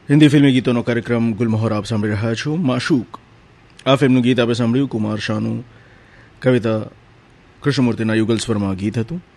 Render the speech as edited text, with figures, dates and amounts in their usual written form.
હિન્દી ફિલ્મી ગીતોનો કાર્યક્રમ ગુલમહોર આપ સાંભળી રહ્યા છો. માશૂક આ ફિલ્મનું ગીત આપણે સાંભળ્યું. કુમાર શાનું કવિતા કૃષ્ણમૂર્તિના યુગલ સ્વરમાં ગીત હતું.